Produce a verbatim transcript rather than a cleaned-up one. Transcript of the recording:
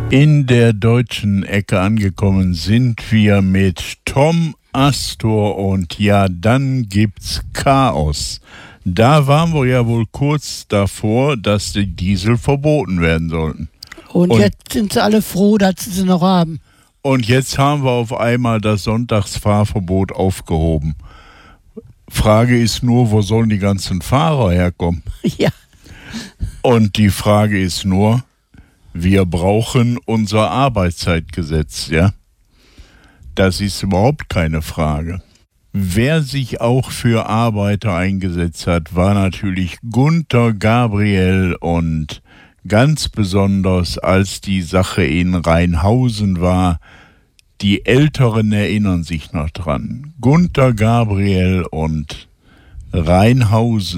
In der deutschen Ecke angekommen sind wir mit Tom Astor und ja, dann gibt's Chaos. Da waren wir ja wohl kurz davor, dass die Diesel verboten werden sollten. Und, und jetzt sind sie alle froh, dass sie sie noch haben. Und jetzt haben wir auf einmal das Sonntagsfahrverbot aufgehoben. Frage ist nur, wo sollen die ganzen Fahrer herkommen? Ja. Und die Frage ist nur, wir brauchen unser Arbeitszeitgesetz, ja? Das ist überhaupt keine Frage. Wer sich auch für Arbeiter eingesetzt hat, war natürlich Gunter Gabriel und ganz besonders, als die Sache in Rheinhausen war, die Älteren erinnern sich noch dran. Gunter Gabriel und Rheinhausen.